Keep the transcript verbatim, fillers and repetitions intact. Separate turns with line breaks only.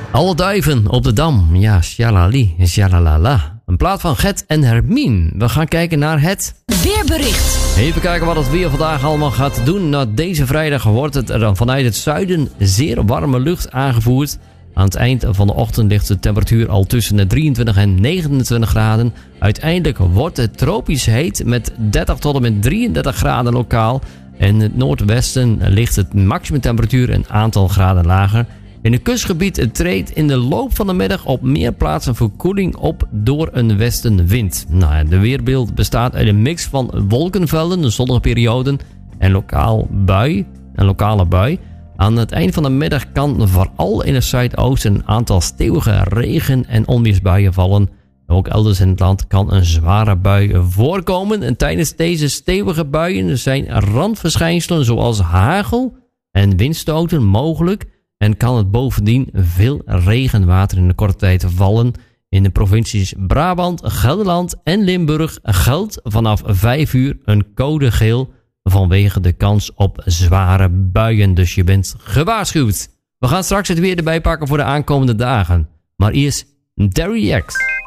Alle duiven op de dam. Ja, shalali, shalalala. Een plaat van Gert en Hermine. We gaan kijken naar het
weerbericht.
Even kijken wat het weer vandaag allemaal gaat doen. Nou, deze vrijdag wordt het er dan vanuit het zuiden zeer warme lucht aangevoerd. Aan het eind van de ochtend ligt de temperatuur al tussen de drieëntwintig en negenentwintig graden. Uiteindelijk wordt het tropisch heet met dertig tot en met drieëndertig graden lokaal. En in het noordwesten ligt het maximumtemperatuur een aantal graden lager. In het kustgebied treedt in de loop van de middag op meer plaatsen verkoeling op door een westenwind. Nou, de weerbeeld bestaat uit een mix van wolkenvelden, de zonnige perioden en lokaal bui, een lokale bui. Aan het eind van de middag kan vooral in het zuidoosten een aantal stevige regen- en onweersbuien vallen. Ook elders in het land kan een zware bui voorkomen. En tijdens deze stevige buien zijn randverschijnselen zoals hagel en windstoten mogelijk. En kan het bovendien veel regenwater in de korte tijd vallen. In de provincies Brabant, Gelderland en Limburg geldt vanaf vijf uur een code geel vanwege de kans op zware buien. Dus je bent gewaarschuwd. We gaan straks het weer erbij pakken voor de aankomende dagen. Maar eerst Derry X.